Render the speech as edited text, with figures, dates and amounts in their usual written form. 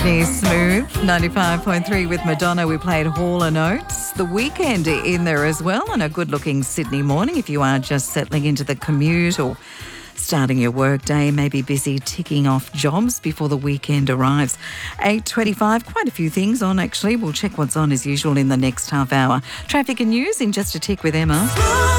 Smooth, 95.3 with Madonna. We played Hall & Oates. The Weekend in there as well, and a good-looking Sydney morning if you are just settling into the commute or starting your work day, maybe busy ticking off jobs before the weekend arrives. 8:25, quite a few things on actually. We'll check what's on as usual in the next half hour. Traffic and news in just a tick with Emma.